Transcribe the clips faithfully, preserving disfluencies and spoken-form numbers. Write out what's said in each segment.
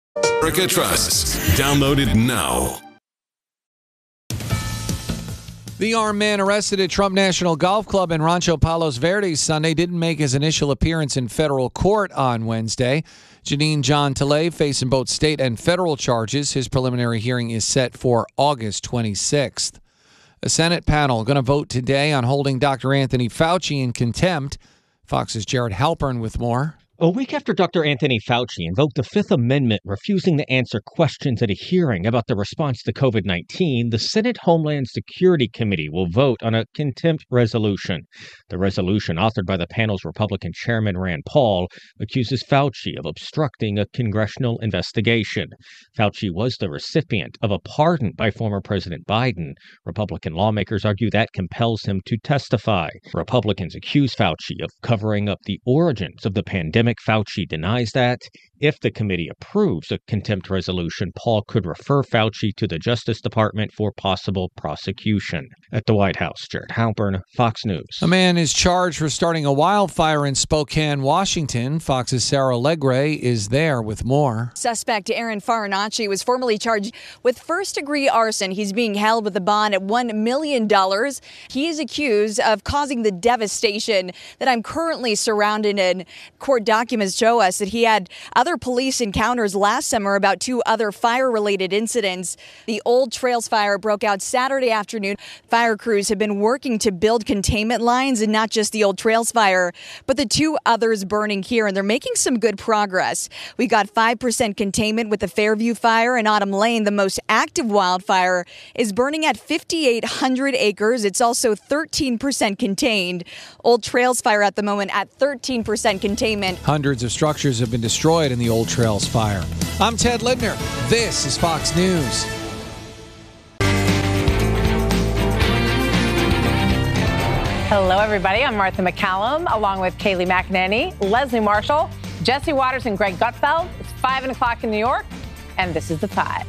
America Trusts. Download it now. The armed man arrested at Trump National Golf Club in Rancho Palos Verdes Sunday didn't make his initial appearance in federal court on Wednesday. Janine John Tilley facing both state and federal charges. His preliminary hearing is set for August twenty-sixth. A Senate panel going to vote today on holding Doctor Anthony Fauci in contempt. Fox's Jared Halpern with more. A week after Doctor Anthony Fauci invoked the Fifth Amendment, refusing to answer questions at a hearing about the response to covid nineteen, the Senate Homeland Security Committee will vote on a contempt resolution. The resolution, authored by the panel's Republican chairman Rand Paul, accuses Fauci of obstructing a congressional investigation. Fauci was the recipient of a pardon by former President Biden. Republican lawmakers argue that compels him to testify. Republicans accuse Fauci of covering up the origins of the pandemic. Fauci denies that. If the committee approves a contempt resolution, Paul could refer Fauci to the Justice Department for possible prosecution. At the White House, Jared Halpern, Fox News. A man is charged for starting a wildfire in Spokane, Washington. Fox's Sarah Legre is there with more. Suspect Aaron Farinacci was formally charged with first-degree arson. He's being held with a bond at one million dollars. He is accused of causing the devastation that I'm currently surrounded in. Court documents show us that he had other police encounters last summer about two other fire-related incidents. The Old Trails fire broke out Saturday afternoon. Fire crews have been working to build containment lines, and not just the Old Trails fire, but the two others burning here, and they're making some good progress. We got five percent containment with the Fairview fire in Autumn Lane. The most active wildfire is burning at fifty-eight hundred acres. It's also thirteen percent contained. Old Trails fire at the moment at thirteen percent containment. Hundreds of structures have been destroyed in the Old Trails fire. I'm Ted Lindner. This is Fox News. Hello, everybody. I'm Martha McCallum, along with Kayleigh McEnany, Leslie Marshall, Jesse Waters, and Greg Gutfeld. It's five o'clock in New York, and this is The Five.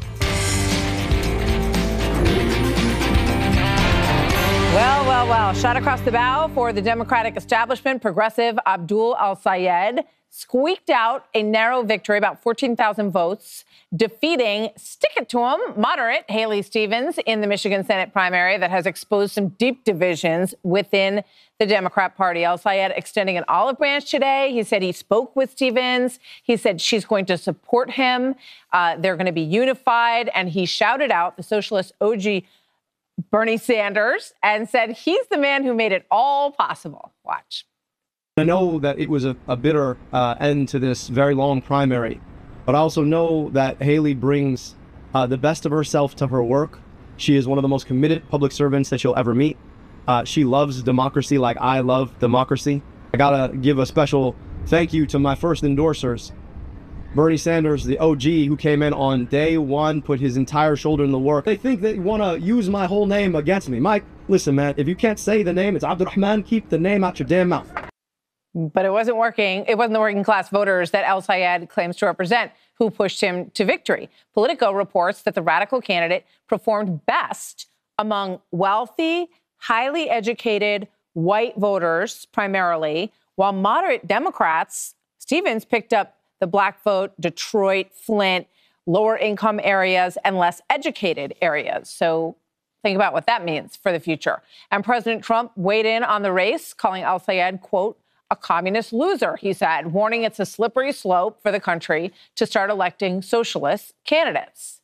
Well, well, well. Shot across the bow for the Democratic establishment. Progressive Abdul El-Sayed squeaked out a narrow victory, about fourteen thousand votes, defeating, stick it to him, moderate Haley Stevens in the Michigan Senate primary that has exposed some deep divisions within the Democrat Party. El-Sayed extending an olive branch today. He said he spoke with Stevens. He said she's going to support him. Uh, they're going to be unified. And he shouted out the socialist O G Bernie Sanders and said he's the man who made it all possible. Watch. I know that it was a, a bitter uh, end to this very long primary, but I also know that Haley brings uh, the best of herself to her work. She is one of the most committed public servants that you'll ever meet. Uh, she loves democracy like I love democracy. I gotta give a special thank you to my first endorsers. Bernie Sanders, the O G, who came in on day one, put his entire shoulder in the work. They think they want to use my whole name against me. Mike, listen, man, if you can't say the name, it's Abdurrahman, keep the name out your damn mouth. But it wasn't working. It wasn't the working class voters that El-Sayed claims to represent who pushed him to victory. Politico reports that the radical candidate performed best among wealthy, highly educated white voters primarily, while moderate Democrats, Stevens picked up the black vote, Detroit, Flint, lower income areas, and less educated areas. So think about what that means for the future. And President Trump weighed in on the race, calling El-Sayed, quote, a communist loser, he said, warning it's a slippery slope for the country to start electing socialist candidates.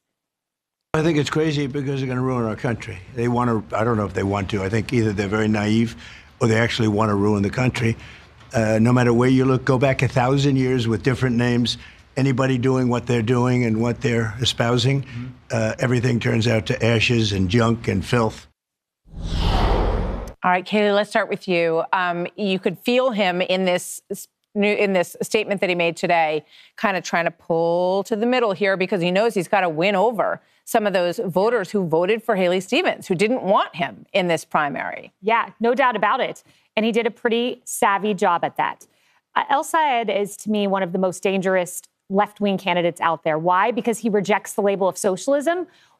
I think it's crazy because they're going to ruin our country. They want to, I don't know if they want to. I think either they're very naive or they actually want to ruin the country. Uh, no matter where you look, go back a thousand years with different names, anybody doing what they're doing and what they're espousing, mm-hmm. uh, everything turns out to ashes and junk and filth. All right, Kayleigh, let's start with you. Um, you could feel him in this new in this statement that he made today, kind of trying to pull to the middle here because he knows he's got to win over some of those voters who voted for Haley Stevens, who didn't want him in this primary. Yeah, no doubt about it. And he did a pretty savvy job at that. Uh, El-Sayed is, to me, one of the most dangerous left-wing candidates out there. Why? Because he rejects the label of socialism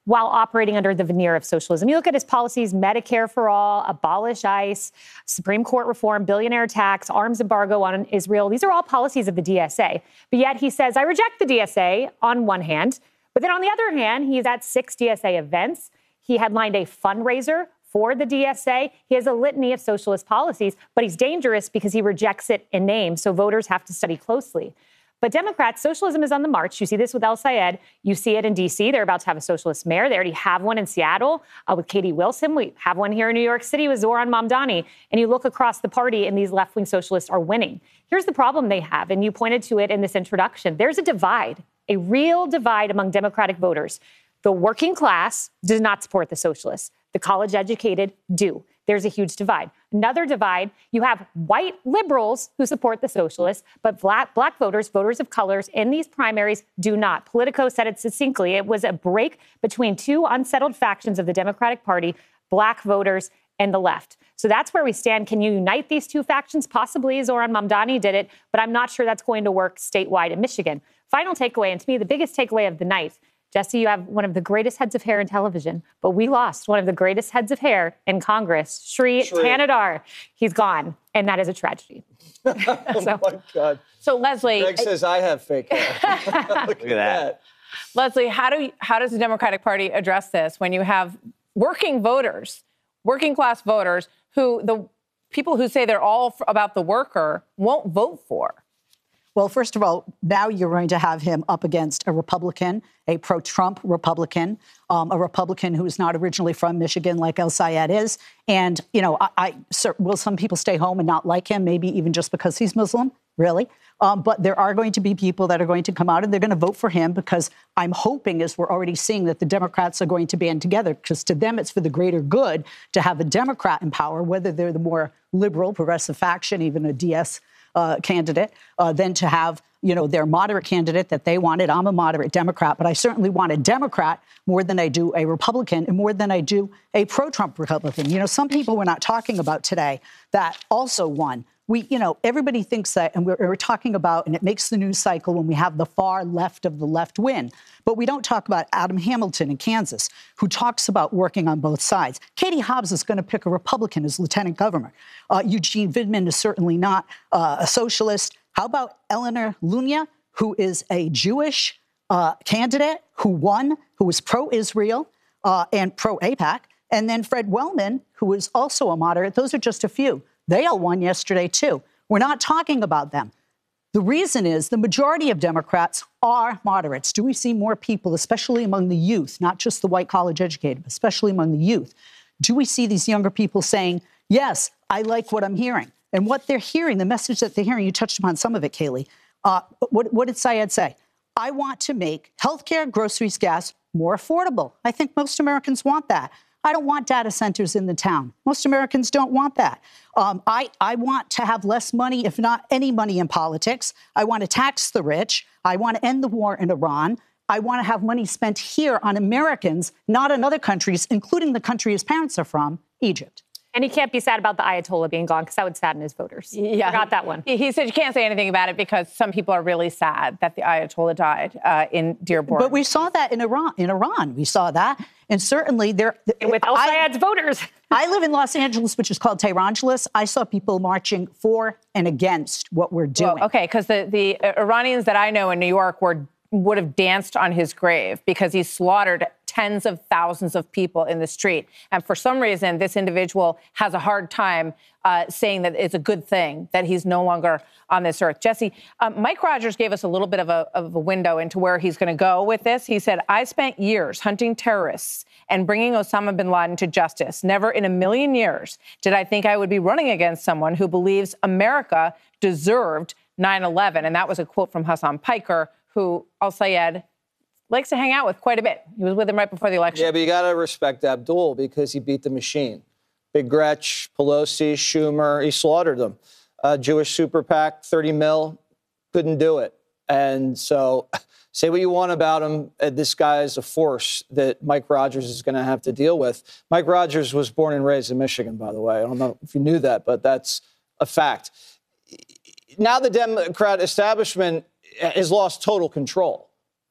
while operating under the veneer of socialism. You look at his policies: Medicare for all, abolish ICE, Supreme Court reform, billionaire tax, arms embargo on Israel. These are all policies of the D S A. But yet he says, I reject the D S A on one hand. But then on the other hand, he's at six D S A events. He headlined a fundraiser for the D S A. He has a litany of socialist policies, but he's dangerous because he rejects it in name. So voters have to study closely. But Democrats, socialism is on the march. You see this with El Sayed. You see it in D C. They're about to have a socialist mayor. They already have one in Seattle uh, with Katie Wilson. We have one here in New York City with Zoran Mamdani. And you look across the party and these left-wing socialists are winning. Here's the problem they have, and you pointed to it in this introduction. There's a divide, a real divide among Democratic voters. The working class does not support the socialists. The college-educated do. There's a huge divide. Another divide, you have white liberals who support the socialists, but black, black voters, voters of colors in these primaries do not. Politico said it succinctly. It was a break between two unsettled factions of the Democratic Party, black voters and the left. So that's where we stand. Can you unite these two factions? Possibly. Zoran Mamdani did it, but I'm not sure that's going to work statewide in Michigan. Final takeaway, and to me, the biggest takeaway of the night, Jesse, you have one of the greatest heads of hair in television, but we lost one of the greatest heads of hair in Congress, Sri Thanedar. He's gone, and that is a tragedy. Oh, so, my God. So, Leslie. Greg says I have fake hair. Look, Look at that. that. Leslie, how do you, how does the Democratic Party address this when you have working voters, working class voters, who the people who say they're all for, about the worker won't vote for? Well, first of all, now you're going to have him up against a Republican, a pro-Trump Republican, um, a Republican who is not originally from Michigan like El Sayed is. And, you know, I, I sir, will some people stay home and not like him, maybe even just because he's Muslim? Really? Um, but there are going to be people that are going to come out and they're going to vote for him because I'm hoping, as we're already seeing, that the Democrats are going to band together because to them it's for the greater good to have a Democrat in power, whether they're the more liberal, progressive faction, even a D S Uh, candidate, uh, than to have, you know, their moderate candidate that they wanted. I'm a moderate Democrat, but I certainly want a Democrat more than I do a Republican and more than I do a pro-Trump Republican. You know, some people we're not talking about today that also won. We, you know, everybody thinks that, and we're, we're talking about, and it makes the news cycle when we have the far left of the left win. But we don't talk about Adam Hamilton in Kansas, who talks about working on both sides. Katie Hobbs is going to pick a Republican as lieutenant governor. Uh, Eugene Vidman is certainly not uh, a socialist. How about Eleanor Lunia, who is a Jewish uh, candidate who won, who was pro-Israel uh, and pro-AIPAC, and then Fred Wellman, who is also a moderate. Those are just a few. They all won yesterday, too. We're not talking about them. The reason is the majority of Democrats are moderates. Do we see more people, especially among the youth, not just the white college educated, but especially among the youth? Do we see these younger people saying, yes, I like what I'm hearing? And what they're hearing, the message that they're hearing, you touched upon some of it, Kayleigh. Uh, what, what did Syed say? I want to make healthcare, groceries, gas more affordable. I think most Americans want that. I don't want data centers in the town. Most Americans don't want that. Um, I, I want to have less money, if not any money in politics. I want to tax the rich. I want to end the war in Iran. I want to have money spent here on Americans, not in other countries, including the country his parents are from, Egypt. And he can't be sad about the Ayatollah being gone because that would sadden his voters. Yeah, Forgot that one. He, he said you can't say anything about it because some people are really sad that the Ayatollah died uh, in Dearborn. But we saw that in Iran. In Iran, we saw that. And certainly there... And with El Sayed's voters. I live in Los Angeles, which is called Tehrangeles. I saw people marching for and against what we're doing. Well, okay, because the, the Iranians that I know in New York were would have danced on his grave because he slaughtered tens of thousands of people in the street. And for some reason, this individual has a hard time uh, saying that it's a good thing that he's no longer on this earth. Jesse, um, Mike Rogers gave us a little bit of a, of a window into where he's going to go with this. He said, I spent years hunting terrorists and bringing Osama bin Laden to justice. Never in a million years did I think I would be running against someone who believes America deserved nine eleven. And that was a quote from Hassan Piker, who Al Sayed likes to hang out with quite a bit. He was with him right before the election. Yeah, but you got to respect Abdul because he beat the machine. Big Gretch, Pelosi, Schumer, he slaughtered them. Uh, Jewish super PAC, thirty mil, couldn't do it. And so say what you want about him. Uh, this guy is a force that Mike Rogers is going to have to deal with. Mike Rogers was born and raised in Michigan, by the way. I don't know if you knew that, but that's a fact. Now the Democrat establishment has lost total control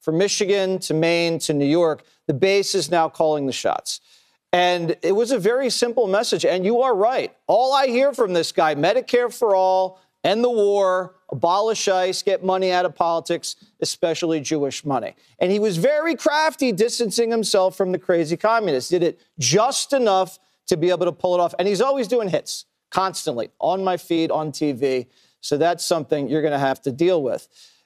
From Michigan to Maine to New York, the base is now calling the shots. And it was a very simple message. And you are right. All I hear from this guy, Medicare for all, end the war, abolish ICE, get money out of politics, especially Jewish money. And he was very crafty, distancing himself from the crazy communists. Did it just enough to be able to pull it off. And he's always doing hits, constantly, on my feed, on T V. So that's something you're going to have to deal with.